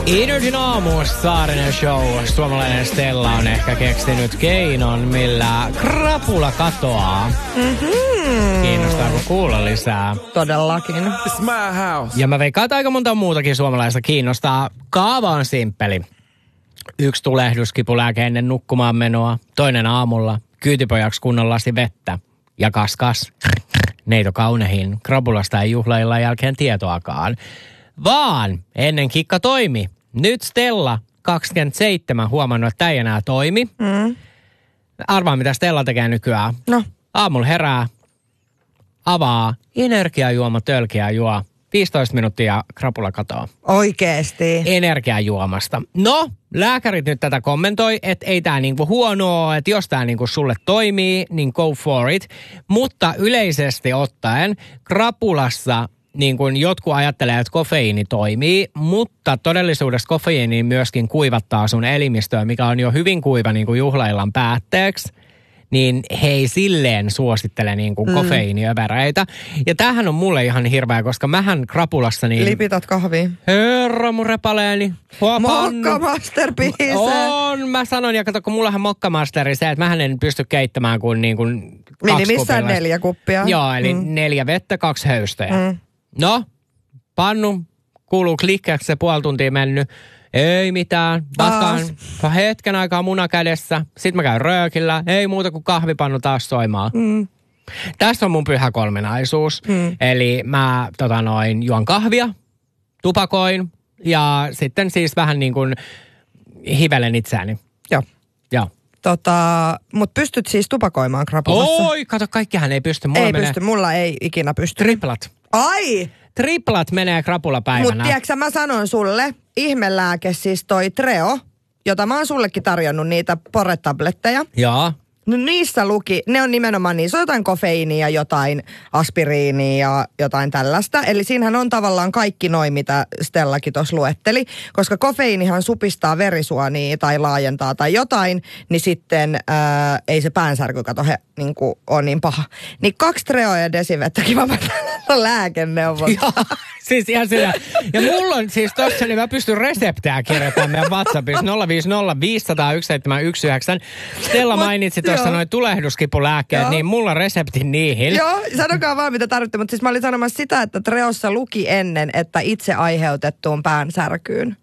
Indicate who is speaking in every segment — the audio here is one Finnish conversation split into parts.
Speaker 1: Energin aamu, Saarinen show. Suomalainen Stella on ehkä keksinyt keinon, millä krapula katoaa. Kiinnostaako kuulla lisää?
Speaker 2: Todellakin.
Speaker 3: It's my house.
Speaker 1: Ja mä veikkaan, että aika monta muutakin suomalaista kiinnostaa. Kaava on simppeli. 1 tulehduskipulääke ennen nukkumaan menoa, toinen aamulla, kyytipojaksi kunnon lasi vettä. Ja kas. Neito kaunehin, krapulasta ei juhlaillan jälkeen tietoakaan. Vaan ennen kikka toimi. Nyt Stella 27 huomannut, että ei enää toimi. Arvaa, mitä Stella tekee nykyään.
Speaker 2: No.
Speaker 1: Aamulla herää, avaa, energiajuomatölkiä juo. 15 minuuttia krapula katoaa.
Speaker 2: Oikeesti.
Speaker 1: Energiajuomasta. No, lääkärit nyt tätä kommentoi, että ei tää niinku huonoa, että jos tää niinku sulle toimii, niin go for it. Mutta yleisesti ottaen krapulassa niin kuin jotkut ajattelee, että kofeiini toimii, mutta todellisuudessa kofeiini myöskin kuivattaa sun elimistöä, mikä on jo hyvin kuiva niin kuin juhlaillan päätteeksi. Niin he ei silleen suosittele niin kuin kofeiiniövereitä. Ja tämähän on mulle ihan hirveä, koska mähän krapulassa niin...
Speaker 2: Lipitat kahvia.
Speaker 1: Herra mun repaleeni.
Speaker 2: Mokka masterpiece.
Speaker 1: On, mä sanon, ja kato, kun mullahan mokkamasteri se, että mähän en pysty keittämään kuin 2
Speaker 2: Minimissään 4 kuppia.
Speaker 1: Joo, eli 4 vettä, 2 höystöjä. No, pannu, kuuluu klikkeeksi se puoli tuntia mennyt. Ei mitään, vastaan hetken aikaa muna kädessä. Sitten mä käyn röökillä, ei muuta kuin kahvipannu taas soimaan. Tässä on mun pyhä kolminaisuus. Eli mä juon kahvia, tupakoin ja sitten siis vähän niin kuin hivelen itseäni. Joo.
Speaker 2: Mut pystyt siis tupakoimaan krapulassa?
Speaker 1: Oi, kato, kaikkihan ei pysty.
Speaker 2: Mulla ei ikinä pysty.
Speaker 1: Triplat.
Speaker 2: Ai!
Speaker 1: Triplat menee krapulapäivänä.
Speaker 2: Mut tiedätkö, mä sanon sulle, ihmelääke siis toi Treo, jota mä oon sullekin tarjonnut niitä poretabletteja.
Speaker 1: Joo.
Speaker 2: No niissä luki, ne on nimenomaan niissä on jotain kofeiinia, jotain aspiriinia ja jotain tällaista. Eli siinähän on tavallaan kaikki noi, mitä Stellakin tuossa luetteli. Koska kofeiinihan supistaa verisuonia tai laajentaa tai jotain, niin sitten ei se päänsärky niinku ole niin paha. Niin 2 Treoa ja desivettä, kiva lääkeneuvot.
Speaker 1: Joo, siis ihan sillä. Ja mulla on siis tossa, niin mä pystyn reseptejä kirjoittamaan meidän WhatsAppissa 050 500 1719. Stella mainitsi tuossa noin tulehduskipulääkkeet, niin mulla on resepti niihin.
Speaker 2: Joo, sanokaa vaan mitä tarvitte, mutta siis mä olin sanomassa sitä, että Treossa luki ennen, että itse aiheutettuun päänsärkyyn.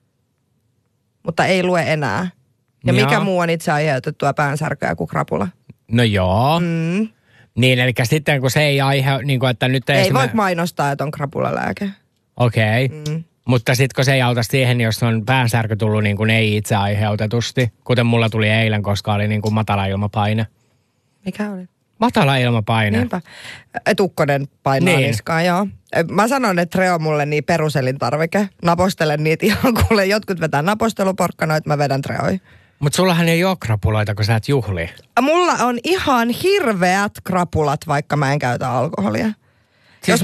Speaker 2: Mutta ei lue enää. Ja mikä muu on itse aiheutettua päänsärkyä kuin krapula?
Speaker 1: No joo. Niin, eli sitten kun se ei niin kuin, että nyt
Speaker 2: ei voi mainostaa, että on krapulalääke.
Speaker 1: Okei. Mutta sitten kun se ei auta siihen, jos on päänsärky tullut niin kuin ei itse aiheutetusti, kuten mulla tuli eilen, koska oli niin kuin matala ilmapaine.
Speaker 2: Mikä oli?
Speaker 1: Matala ilmapaine.
Speaker 2: Niinpä. Tukkonen painaa niskaan, joo. Mä sanon, että Treo mulle niin peruselintarvike. Napostelen niitä ihan kuule. Jotkut vetää naposteluporkkanoita, mä vedän Treoi.
Speaker 1: Mutta sullahan ei ole krapuloita, kun sä et juhli.
Speaker 2: Mulla on ihan hirveät krapulat, vaikka mä en käytä alkoholia. Siis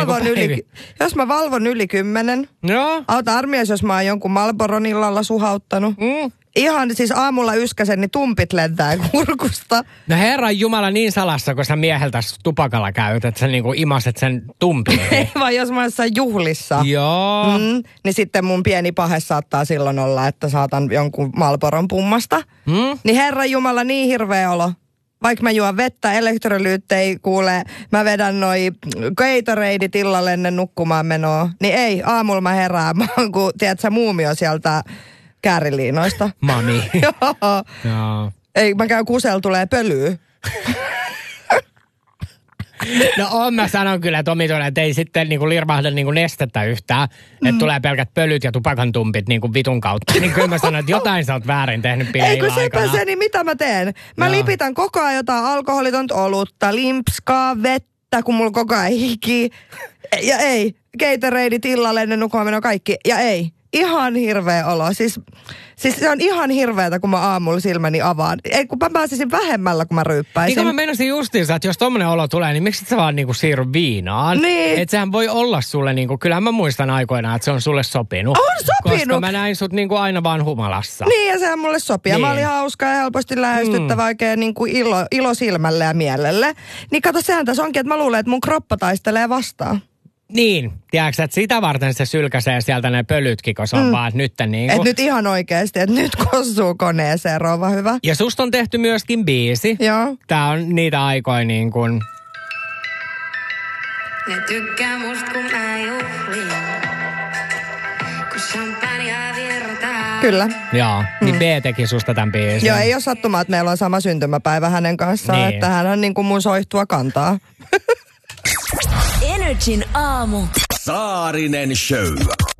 Speaker 2: jos mä valvon yli 10, auta armias, jos mä oon jonkun Marlboron illalla suhauttanut. Ihan siis aamulla yskäsen, niin tumpit lentää kurkusta.
Speaker 1: No herran jumala niin salassa, kun sä mieheltä tupakalla käyt, että sä niinku imaset sen tumpin.
Speaker 2: Ei vaan jos mä oon jossain juhlissa.
Speaker 1: Joo.
Speaker 2: Niin sitten mun pieni pahe saattaa silloin olla, että saatan jonkun Marlboron pummasta. Niin herran jumala niin hirveä olo. Vaikka mä juon vettä, elektrolyyttei kuule, mä vedän noi Gatoradeit illalle ennen nukkumaan menoa. Niin ei, aamulla mä herään, mä oon kuin, tiedätkö, muumio sieltä kääriliinoista.
Speaker 1: Mami.
Speaker 2: Joo. Ei, mä käyn kusella, tulee pölyä.
Speaker 1: No mä sanon kyllä Tomitolle, että ei sitten niinku lirvahda niinku nestettä yhtään. Että tulee pelkät pölyt ja tupakantumpit niinku vitun kautta. Niin kyllä mä sanon, että jotain sä oot väärin tehnyt
Speaker 2: Ei kun sepä se, niin mitä mä teen? Mä lipitän koko ajan jotain alkoholitonta olutta, limpskaa, vettä, kun mulla koko ajan hiki. Ja ei, Gatoradeit illalle ennen nukkumaan menoa kaikki. Ja ei. Ihan hirveä olo. Siis se on ihan hirveätä, kun mä aamulla silmäni avaan. Ei, kun mä pääsisin vähemmällä, kun mä ryyppäisin.
Speaker 1: Niin mä meinasin justiinsa, että jos tommonen olo tulee, niin miksi et sä vaan niinku siirry viinaan?
Speaker 2: Niin.
Speaker 1: Että sehän voi olla sulle niinku, kyllähän mä muistan aikoinaan, että se on sulle sopinut.
Speaker 2: On sopinut!
Speaker 1: Koska mä näin sut niinku aina vaan humalassa.
Speaker 2: Niin, ja sehän mulle sopii. Niin. Mä olin hauska ja helposti lähestyttävä oikein niinku ilo silmälle ja mielelle. Niin kato, sehän tässä onkin, että mä luulen, että mun kroppa taistelee vastaan.
Speaker 1: Niin, tiedätkö, että sitä varten se sylkäsee sieltä ne pölytkin, kun se on vaan, että nyt niin kuin...
Speaker 2: Et nyt ihan oikeasti, että nyt kossuu koneeseen, rouva hyvä.
Speaker 1: Ja susta on tehty myöskin biisi.
Speaker 2: Joo.
Speaker 1: Tää on niitä aikoja niin kuin...
Speaker 3: Ne tykkää musta kun mä juhlin, kun champagnea virtaa.
Speaker 2: Kyllä.
Speaker 1: Joo, niin B teki susta tämän biisin.
Speaker 2: Joo, ei ole sattumaa, että meillä on sama syntymäpäivä hänen kanssaan,
Speaker 1: Niin.
Speaker 2: että hän on niin kuin mun soihtua kantaa.
Speaker 4: Energin aamu.
Speaker 5: Saarinen Show.